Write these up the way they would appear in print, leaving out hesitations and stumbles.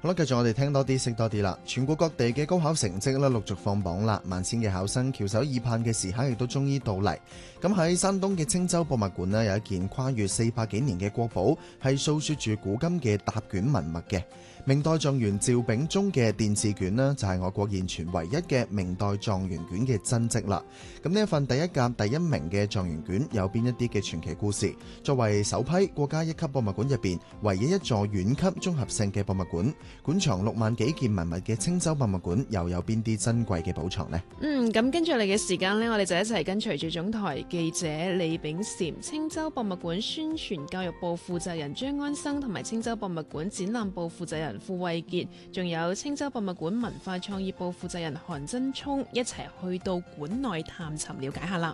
好啦，繼續我哋聽多啲，識多啲啦。全國各地嘅高考成績咧陸續放榜啦，萬千嘅考生翹首以盼嘅時刻亦都終於到嚟。咁喺山東嘅青州博物館呢，有一件跨越400幾年嘅國寶，係訴說住古今嘅答卷文物嘅。明代狀元趙秉忠嘅殿試卷呢，就係我國現存唯一嘅明代狀元卷嘅真跡啦。咁呢一份第一甲第一名嘅狀元卷有邊一啲嘅傳奇故事？作為首批國家一級博物館入邊唯一一座縣級綜合性嘅博物館，館藏6萬幾件文物嘅青州博物館又有邊啲珍貴嘅寶藏呢？ 咁跟住嚟嘅時間呢，我哋就一齊跟隨住總台記者李炳嬋、青州博物館宣傳教育部負責人張安生同埋青州博物館展覽部負責人傅慧傑，仲有青州博物館文化創意部負責人韓真聰一齊去到館內探尋了解下啦。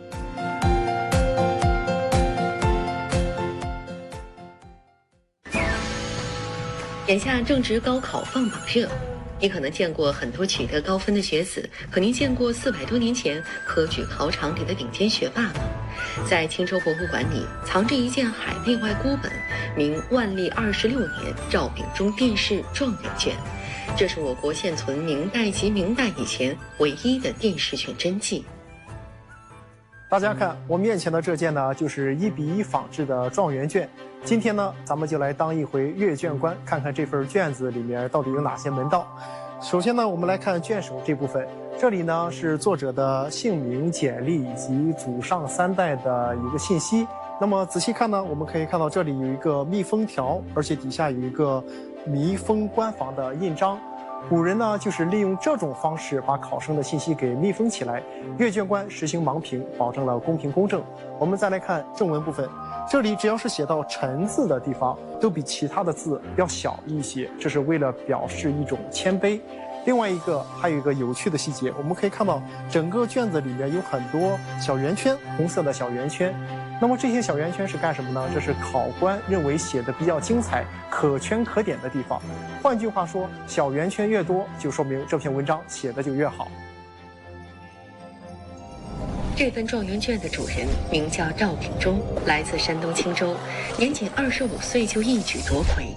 眼下正值高考放榜热，你可能见过很多取得高分的学子，可您见过400多年前科举考场里的顶尖学霸吗？在青州博物馆里藏着一件海内外孤本，名万历26年赵秉忠殿试状元卷，这是我国现存明代及明代以前唯一的殿试卷真迹。 大家看，我面前的这件呢，就是1比1仿制的状元卷。今天呢，咱们就来当一回阅卷官，看看这份卷子里面到底有哪些门道。首先呢，我们来看卷首这部分，这里呢是作者的姓名、简历以及祖上3代的一个信息。那么仔细看呢，我们可以看到这里有一个密封条，而且底下有一个密封官房的印章。古人呢，就是利用这种方式把考生的信息给密封起来。阅卷官实行盲评，保证了公平公正。我们再来看正文部分，这里只要是写到臣字的地方，都比其他的字要小一些，这是为了表示一种谦卑。另外还有一个有趣的细节，我们可以看到整个卷子里面有很多小圆圈，红色的小圆圈。那么这些小圆圈是干什么呢？这是考官认为写的比较精彩、可圈可点的地方。换句话说，小圆圈越多，就说明这篇文章写的就越好。 这份状元卷的主人名叫赵秉忠，来自山东青州，年仅25岁就一举夺魁。